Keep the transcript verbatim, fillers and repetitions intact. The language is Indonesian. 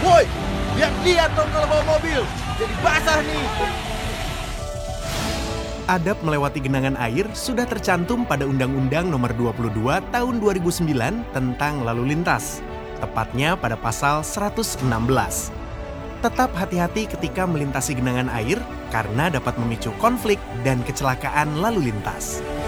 Woi, lihat-lihat dong kalau bawa mobil. Jadi basah nih. Adab melewati genangan air sudah tercantum pada Undang-Undang Nomor dua puluh dua Tahun dua ribu sembilan tentang lalu lintas, tepatnya pada pasal seratus enam belas. Tetap hati-hati ketika melintasi genangan air karena dapat memicu konflik dan kecelakaan lalu lintas.